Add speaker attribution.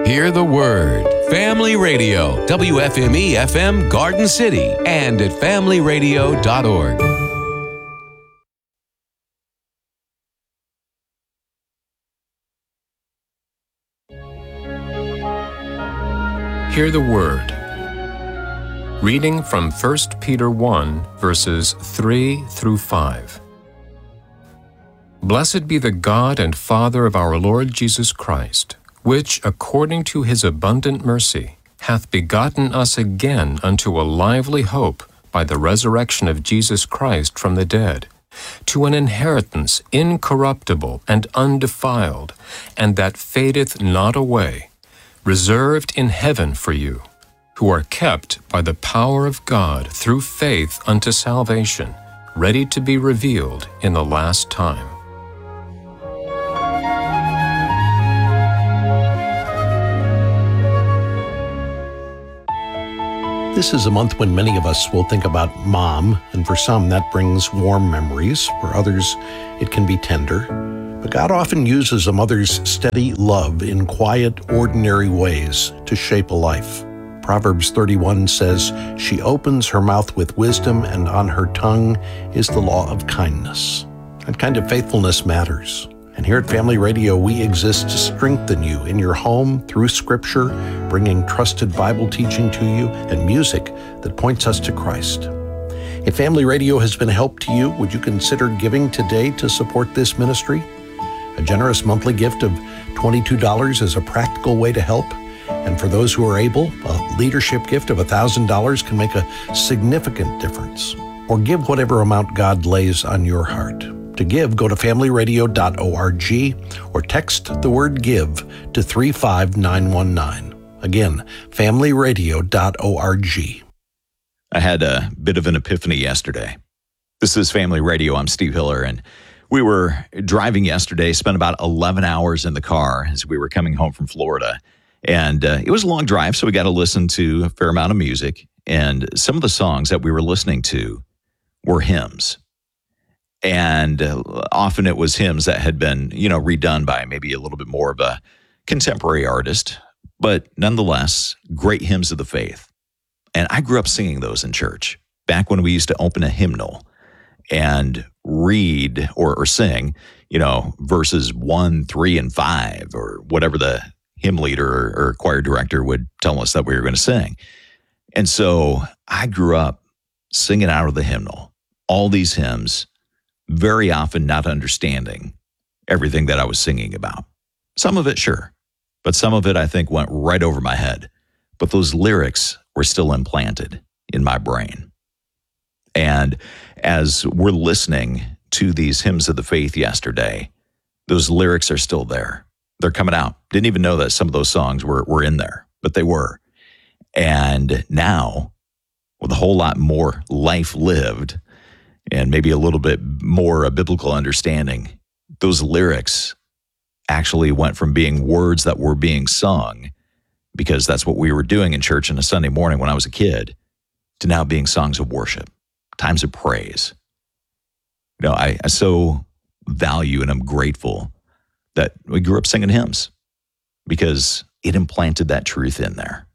Speaker 1: Hear the Word. Family Radio, WFME FM Garden City, and at familyradio.org.
Speaker 2: Hear the Word. Reading from 1 Peter 1, verses 3 through 5. Blessed be the God and Father of our Lord Jesus Christ, which, according to his abundant mercy, hath begotten us again unto a lively hope by the resurrection of Jesus Christ from the dead, to an inheritance incorruptible and undefiled, and that fadeth not away, reserved in heaven for you, who are kept by the power of God through faith unto salvation, ready to be revealed in the last time.
Speaker 3: This is a month when many of us will think about Mom, and for some that brings warm memories. For others, it can be tender. But God often uses a mother's steady love in quiet, ordinary ways to shape a life. Proverbs 31 says, "She opens her mouth with wisdom, and on her tongue is the law of kindness." That kind of faithfulness matters. And here at Family Radio, we exist to strengthen you in your home through Scripture, bringing trusted Bible teaching to you and music that points us to Christ. If Family Radio has been a help to you, would you consider giving today to support this ministry? A generous monthly gift of $22 is a practical way to help. And for those who are able, a leadership gift of $1,000 can make a significant difference. Or give whatever amount God lays on your heart. To give, go to familyradio.org or text the word GIVE to 35919. Again, familyradio.org.
Speaker 4: I had a bit of an epiphany yesterday. This is Family Radio. I'm Steve Hiller, and we were driving yesterday, spent about 11 hours in the car as we were coming home from Florida. And it was a long drive, so we got to listen to a fair amount of music. And some of the songs that we were listening to were hymns. And often it was hymns that had been, redone by maybe a little bit more of a contemporary artist, but nonetheless, great hymns of the faith. And I grew up singing those in church back when we used to open a hymnal and read or sing, verses 1, 3, and 5, or whatever the hymn leader or choir director would tell us that we were going to sing. And so I grew up singing out of the hymnal, all these hymns, very often not understanding everything that I was singing about. Some of it, sure, but some of it I think went right over my head. But those lyrics were still implanted in my brain. And as we're listening to these hymns of the faith yesterday, those lyrics are still there. They're coming out. Didn't even know that some of those songs were in there, but they were. And now, with a whole lot more life lived, and maybe a little bit more a biblical understanding, those lyrics actually went from being words that were being sung, because that's what we were doing in church on a Sunday morning when I was a kid, to now being songs of worship, times of praise. I so value and I'm grateful that we grew up singing hymns, because it implanted that truth in there.